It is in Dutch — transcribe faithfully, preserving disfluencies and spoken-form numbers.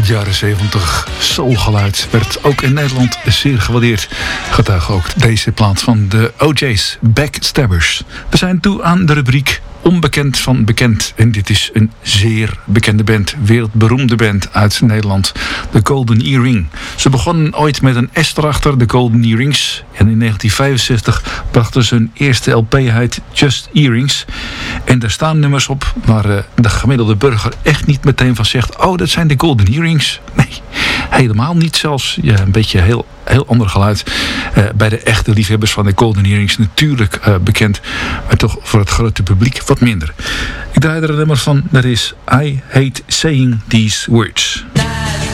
Het jaren zeventig soulgeluid werd ook in Nederland zeer gewaardeerd. Getuige ook deze plaat van de O J's, Backstabbers. We zijn toe aan de rubriek Onbekend van Bekend. En dit is een zeer bekende band, wereldberoemde band uit Nederland. De Golden Earring. Ze begonnen ooit met een S erachter, de Golden Earrings. En in negentien vijfenzestig brachten ze hun eerste L P uit Just Earrings. En daar staan nummers op waar uh, de gemiddelde burger echt niet meteen van zegt: oh, dat zijn de Golden Earrings. Nee, helemaal niet zelfs. Ja, een beetje heel, heel ander geluid. Uh, bij de echte liefhebbers van de Golden Earrings natuurlijk uh, bekend. Maar toch voor het grote publiek wat minder. Ik draai er een nummer van. Dat is I Hate Saying These Words.